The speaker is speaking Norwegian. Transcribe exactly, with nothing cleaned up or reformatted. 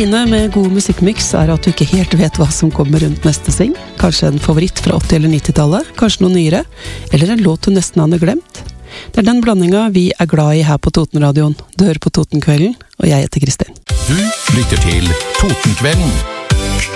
fine med god musikkmix er at du ikke helt vet hva som kommer rundt neste sving. Kanskje en favoritt fra åtti- eller nittitallet, kanskje noe nyere, eller en låt du nesten hadde glemt. Det er den blandinga vi er glad i her på Totenradioen. Du hører på Totenkvelden, og jeg heter Kristin. Du lytter til Totenkvelden.